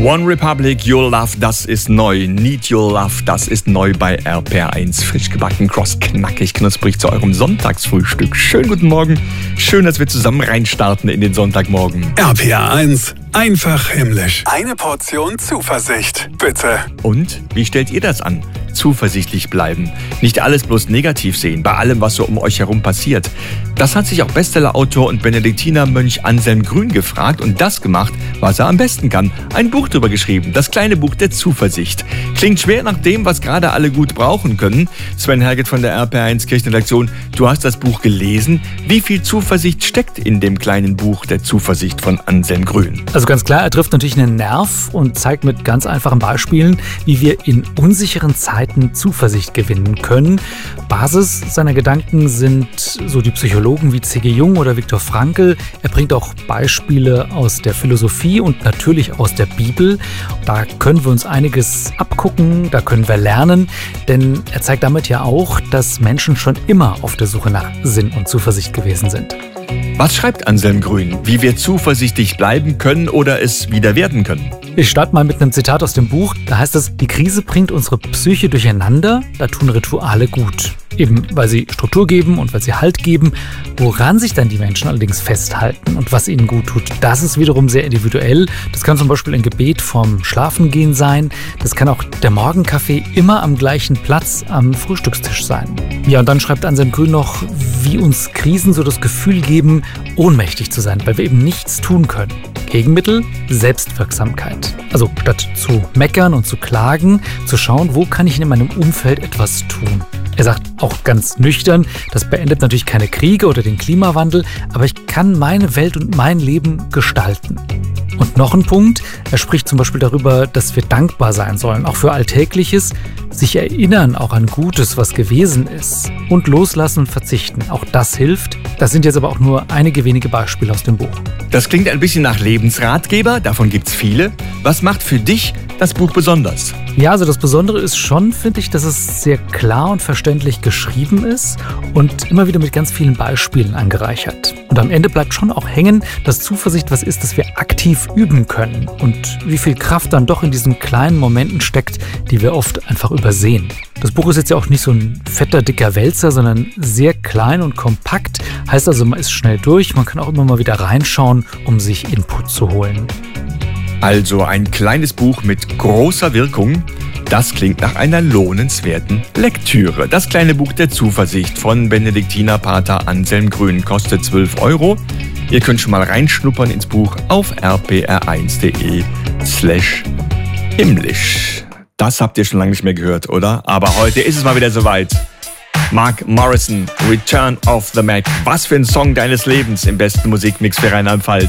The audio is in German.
One Republic, Your Love, das ist neu. Need Your Love, das ist neu bei RPR1. Frisch gebacken, kross, knackig, knusprig zu eurem Sonntagsfrühstück. Schönen guten Morgen. Schön, dass wir zusammen reinstarten in den Sonntagmorgen. RPR1, einfach himmlisch. Eine Portion Zuversicht, bitte. Und wie stellt ihr das an? Zuversichtlich bleiben. Nicht alles bloß negativ sehen, bei allem, was so um euch herum passiert. Das hat sich auch Bestsellerautor und Benediktinermönch Anselm Grün gefragt und das gemacht, was er am besten kann. Ein Buch drüber geschrieben, das kleine Buch der Zuversicht. Klingt schwer nach dem, was gerade alle gut brauchen können. Sven Herget von der RPR1 Kirchenredaktion, du hast das Buch gelesen. Wie viel Zuversicht steckt in dem kleinen Buch der Zuversicht von Anselm Grün? Also ganz klar, er trifft natürlich einen Nerv und zeigt mit ganz einfachen Beispielen, wie wir in unsicheren Zeiten Zuversicht gewinnen können. Basis seiner Gedanken sind so die Psychologen wie C.G. Jung oder Viktor Frankl. Er bringt auch Beispiele aus der Philosophie und natürlich aus der Bibel. Da können wir uns einiges abgucken, da können wir lernen, denn er zeigt damit ja auch, dass Menschen schon immer auf der Suche nach Sinn und Zuversicht gewesen sind. Was schreibt Anselm Grün? Wie wir zuversichtlich bleiben können oder es wieder werden können? Ich starte mal mit einem Zitat aus dem Buch. Da heißt es: Die Krise bringt unsere Psyche durcheinander, da tun Rituale gut. Eben weil sie Struktur geben und weil sie Halt geben. Woran sich dann die Menschen allerdings festhalten und was ihnen gut tut, das ist wiederum sehr individuell. Das kann zum Beispiel ein Gebet vorm Schlafengehen sein. Das kann auch der Morgenkaffee immer am gleichen Platz am Frühstückstisch sein. Ja, und dann schreibt Anselm Grün noch, wie uns Krisen so das Gefühl geben, ohnmächtig zu sein, weil wir eben nichts tun können. Gegenmittel: Selbstwirksamkeit. Also statt zu meckern und zu klagen, zu schauen, wo kann ich in meinem Umfeld etwas tun. Er sagt auch ganz nüchtern, das beendet natürlich keine Kriege oder den Klimawandel, aber ich kann meine Welt und mein Leben gestalten. Und noch ein Punkt, er spricht zum Beispiel darüber, dass wir dankbar sein sollen, auch für Alltägliches, sich erinnern auch an Gutes, was gewesen ist und loslassen und verzichten. Auch das hilft. Das sind jetzt aber auch nur einige wenige Beispiele aus dem Buch. Das klingt ein bisschen nach Lebensratgeber, davon gibt's viele. Was macht für dich das Buch besonders? Ja, also das Besondere ist schon, finde ich, dass es sehr klar und verständlich geschrieben ist und immer wieder mit ganz vielen Beispielen angereichert. Und am Ende bleibt schon auch hängen, dass Zuversicht was ist, das wir aktiv üben können und wie viel Kraft dann doch in diesen kleinen Momenten steckt, die wir oft einfach übersehen. Das Buch ist jetzt ja auch nicht so ein fetter, dicker Wälzer, sondern sehr klein und kompakt. Heißt also, man ist schnell durch, man kann auch immer mal wieder reinschauen, um sich Input zu holen. Also ein kleines Buch mit großer Wirkung. Das klingt nach einer lohnenswerten Lektüre. Das kleine Buch der Zuversicht von Benediktinerpater Anselm Grün kostet 12 €. Ihr könnt schon mal reinschnuppern ins Buch auf rpr1.de/himmlisch. Das habt ihr schon lange nicht mehr gehört, oder? Aber heute ist es mal wieder soweit. Mark Morrison, Return of the Mac. Was für ein Song deines Lebens im besten Musikmix für Rheinland-Pfalz.